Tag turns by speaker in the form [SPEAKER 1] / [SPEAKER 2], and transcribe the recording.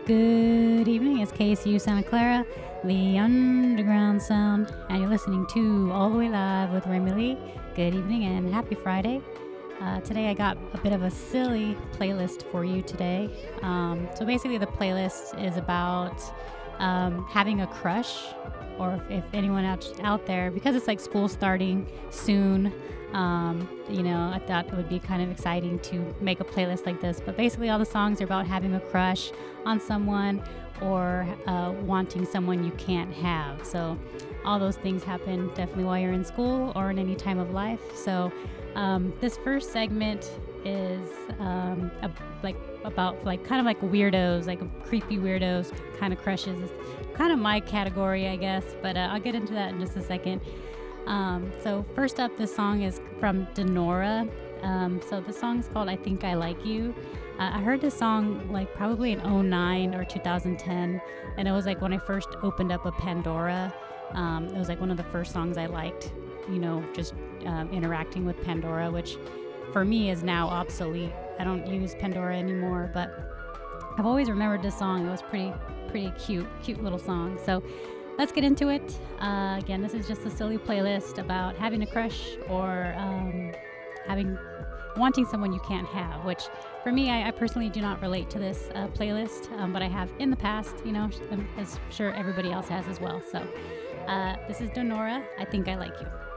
[SPEAKER 1] Good evening. It's KSU Santa Clara, the underground sound, and you're listening to All the Way Live with Remy Lee. Good evening and happy Friday. Today I got a bit of a silly playlist for you today. So basically the playlist is about having a crush, or if anyone out there, because it's like school starting soon, I thought it would be kind of exciting to make a playlist like this. But basically all the songs are about having a crush on someone or wanting someone you can't have. So all those things happen definitely while you're in school or in any time of life. So this first segment is about kind of like weirdos, like creepy weirdos kind of crushes. It's kind of my category, I guess, but I'll get into that in just a second. So first up, this song is from Donora. So the song is called I Think I Like You. I heard this song like probably in 2009 or 2010, and it was like when I first opened up a Pandora. It was like one of the first songs I liked, just interacting with Pandora, which for me is now obsolete. I don't use Pandora anymore, but I've always remembered this song. It was pretty cute little song. So let's get into it. Again, this is just a silly playlist about having a crush or wanting someone you can't have, which for me, I personally do not relate to this playlist, but I have in the past, as sure everybody else has as well. So this is Donora, I Think I Like You.